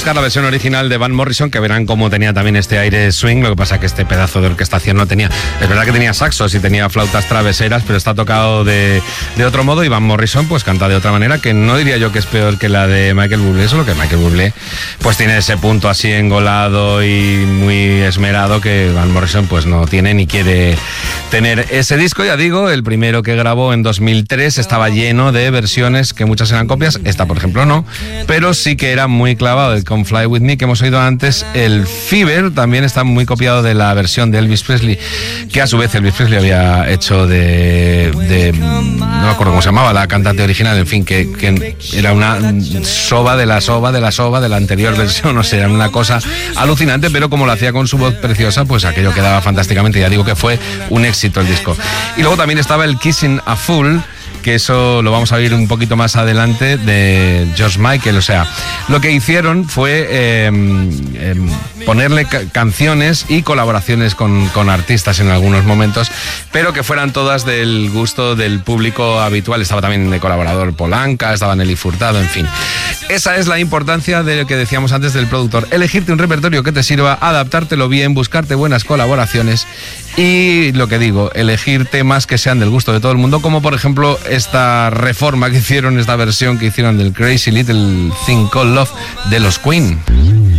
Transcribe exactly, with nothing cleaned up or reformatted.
buscar la versión original de Van Morrison, que verán cómo tenía también este aire swing. Lo que pasa que este pedazo de orquestación no tenía. Es verdad que tenía saxos y tenía flautas traveseras, pero está tocado de, de otro modo, y Van Morrison pues canta de otra manera, que no diría yo que es peor que la de Michael Bublé, solo que Michael Bublé pues tiene ese punto así engolado y muy esmerado que Van Morrison pues no tiene ni quiere tener. Ese disco, ya digo, el primero que grabó en dos mil tres, estaba lleno de versiones que muchas eran copias, esta por ejemplo no, pero sí que era muy clavado el Come Fly With Me que hemos oído antes. El Fever también está muy copiado de la versión de Elvis Presley, que a su vez Elvis Presley había hecho de, de no me acuerdo cómo se llamaba la cantante original, en fin, que, que era una soba de la soba de la soba de la anterior versión, o sea, era una cosa alucinante, pero como lo hacía con su voz preciosa, pues aquello quedaba fantásticamente. Ya digo que fue un éxito el disco. Y luego también estaba el Kissing a Fool, que eso lo vamos a oír un poquito más adelante, de George Michael. O sea, lo que hicieron fue eh, eh, ponerle ca- canciones y colaboraciones con, con artistas en algunos momentos, pero que fueran todas del gusto del público habitual. Estaba también de colaborador Polanca, estaba Nelly Furtado, en fin. Esa es la importancia de lo que decíamos antes del productor: elegirte un repertorio que te sirva, adaptártelo bien, buscarte buenas colaboraciones y, lo que digo, elegir temas que sean del gusto de todo el mundo, como por ejemplo esta reforma que hicieron, esta versión que hicieron del Crazy Little Thing Called Love de los Queen.